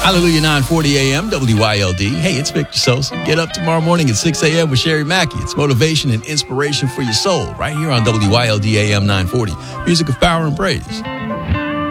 Hallelujah, 9:40 a.m., WYLD. Hey, it's Victor Sosa. Get up tomorrow morning at 6 a.m. with Sherry Mackey. It's motivation and inspiration for your soul right here on WYLD AM 940. Music of power and praise.